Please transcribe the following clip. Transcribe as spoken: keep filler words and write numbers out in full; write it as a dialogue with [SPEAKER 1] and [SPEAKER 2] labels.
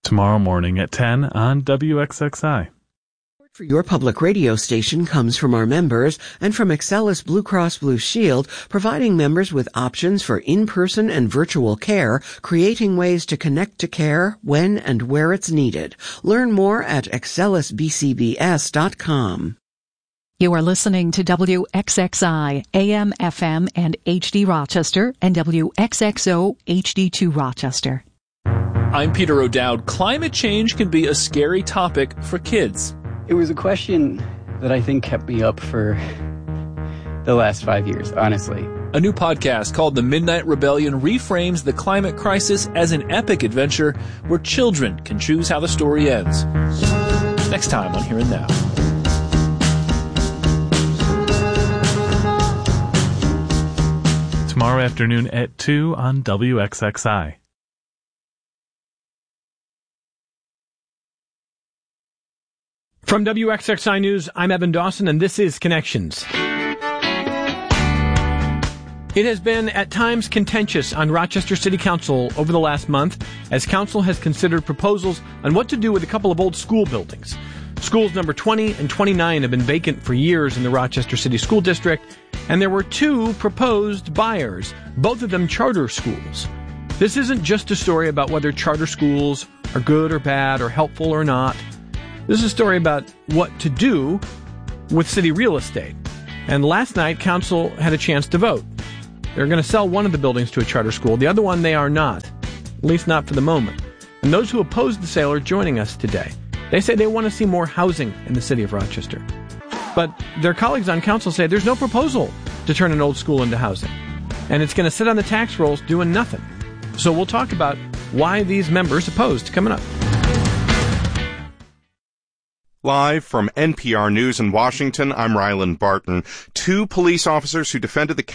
[SPEAKER 1] tomorrow morning at ten on W X X I.
[SPEAKER 2] For your public radio station comes from our members and from Excellus Blue Cross Blue Shield, providing members with options for in-person and virtual care, creating ways to connect to care when and where it's needed. Learn more at excellus b c b s dot com.
[SPEAKER 3] You are listening to W X X I, A M, F M, and H D Rochester, and W X X O, H D two Rochester.
[SPEAKER 4] I'm Peter O'Dowd. Climate change can be a scary topic for kids.
[SPEAKER 5] It was a question that I think kept me up for the last five years, honestly.
[SPEAKER 4] A new podcast called The Midnight Rebellion reframes the climate crisis as an epic adventure where children can choose how the story ends. Next time on Here and Now.
[SPEAKER 1] Tomorrow afternoon at two on W X X I.
[SPEAKER 6] From W X X I News, I'm Evan Dawson, and this is Connections. It has been at times contentious on Rochester City Council over the last month, as council has considered proposals on what to do with a couple of old school buildings. Schools number twenty and twenty-nine have been vacant for years in the Rochester City School District, and there were two proposed buyers, both of them charter schools. This isn't just a story about whether charter schools are good or bad or helpful or not. This is a story about what to do with city real estate. And last night, council had a chance to vote. They're going to sell one of the buildings to a charter school. The other one, they are not, at least not for the moment. And those who oppose the sale are joining us today. They say they want to see more housing in the city of Rochester. But their colleagues on council say there's no proposal to turn an old school into housing. And it's going to sit on the tax rolls doing nothing. So we'll talk about why these members opposed coming up.
[SPEAKER 7] Live from N P R News in Washington, I'm Ryland Barton. Two police officers who defended the